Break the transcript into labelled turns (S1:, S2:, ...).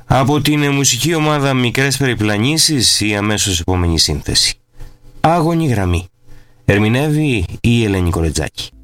S1: Από την μουσική ομάδα Μικρές Περιπλανήσεις, η αμέσως επόμενη σύνθεση. Άγωνη γραμμή. Ερμηνεύει η Ελένη Κορετζάκη.